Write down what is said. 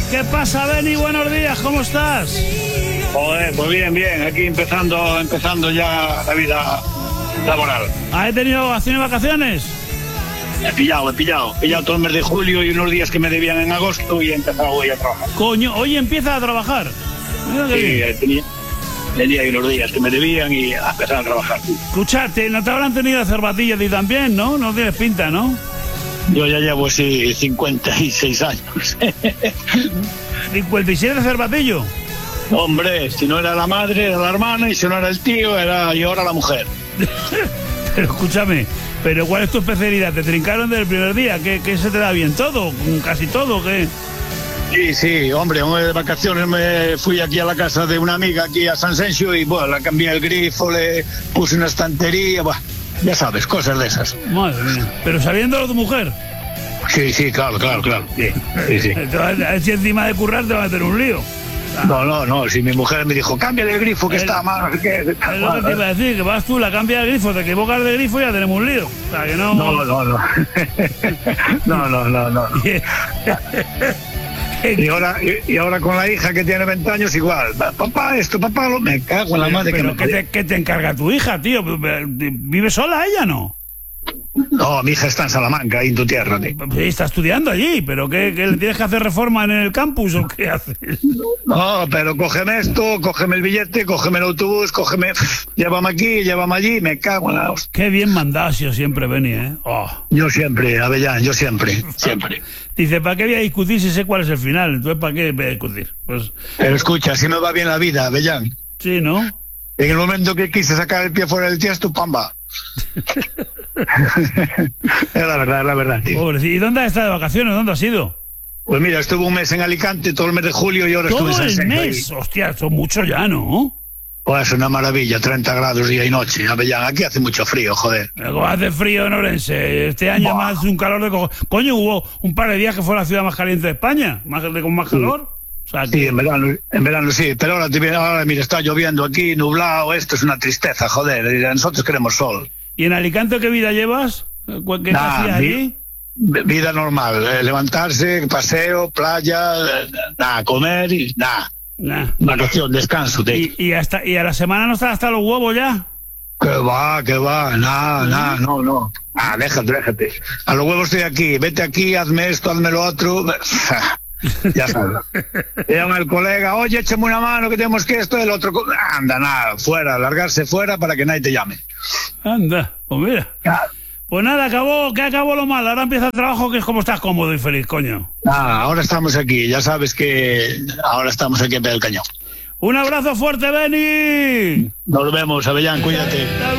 ¿Qué pasa, Beni? Buenos días, ¿cómo estás? Joder, pues bien, aquí empezando ya la vida laboral. ¿Has tenido vacaciones? He pillado todo el mes de julio y unos días que me debían en agosto y he empezado hoy a trabajar. Coño, hoy empieza a trabajar. Mira que Sí, tenía unos días que me debían y a empezar a trabajar. Escuchate, ¿no te habrán tenido cervatillas a ti también, no? No tienes pinta, ¿no? Yo ya llevo 56 años. 57 cervatillo. Hombre, si no era la madre, era la hermana, y si no era el tío, era yo ahora la mujer. Pero escúchame, ¿pero cuál es tu especialidad? ¿Te trincaron desde el primer día? ¿Qué se te da bien? ¿Todo? ¿Casi todo? ¿Qué? Sí, hombre, de vacaciones me fui aquí a la casa de una amiga aquí a San Sencio y bueno, la cambié el grifo, le puse una estantería, bueno, ya sabes, cosas de esas. Madre mía. ¿Pero sabiéndolo tu mujer? Sí, claro. Sí. Entonces, si encima de currar te va a meter un lío. No, si mi mujer me dijo, cámbiale el grifo que está mal, no sé qué. Es lo que te iba a decir, que vas tú, la cambias el grifo, te equivocas de grifo y ya tenemos un lío. O sea, que no... No. No. Y ahora con la hija que tiene 20 años igual. Papá, papá, me cago en la madre. Pero ¿qué te encarga tu hija, tío? ¿Vive sola ella, no? No, mi hija está en Salamanca, ahí en tu tierra, tío. Sí, está estudiando allí, pero ¿qué le tienes que hacer reforma en el campus o qué haces? No, pero cógeme esto, cógeme el billete, cógeme el autobús, llévame aquí, llévame allí, me cago en la hostia. Qué bien mandás yo siempre, Beni, ¿eh? Oh. Yo siempre, Avellán, siempre. Dice, ¿para qué voy a discutir si sé cuál es el final? Entonces, ¿para qué voy a discutir? Pues... Pero escucha, si me va bien la vida, Avellán. Sí, ¿no? En el momento que quise sacar el pie fuera del tiesto, pamba. Es la verdad, tío. Pobre, ¿y dónde has estado de vacaciones? ¿Dónde has ido? Pues mira, estuve un mes en Alicante, todo el mes de julio y ahora estuve en San Sencio. ¿Todo el mes? Hostia, son mucho ya, ¿no? Pues es una maravilla, 30 grados día y noche, Avellán. Aquí hace mucho frío, joder. Pero hace frío en Orense. Este año más un calor de coño, hubo un par de días que fue la ciudad más caliente de España, con más calor. O sea, sí, en verano sí, pero ahora mira, está lloviendo aquí, nublado, esto es una tristeza, joder, nosotros queremos sol. ¿Y en Alicante qué vida llevas? ¿Qué hacías allí? Vida normal, levantarse, paseo, playa, comer y nada. Vacación, descanso. ¿Y a la semana no estás hasta los huevos ya? Que va, nada, no. Déjate. A los huevos estoy aquí, vete aquí, hazme esto, hazme lo otro. Ya sabes. Llama el colega, oye, échame una mano que tenemos que esto, el otro. Anda, nada, fuera, largarse fuera para que nadie te llame. Anda, pues mira. Claro. Pues nada, acabó lo malo. Ahora empieza el trabajo, que es como estás cómodo y feliz, coño. Ahora estamos aquí, ya sabes que ahora estamos aquí en pie del cañón. Un abrazo fuerte, Beni. Nos vemos, Avellán, cuídate.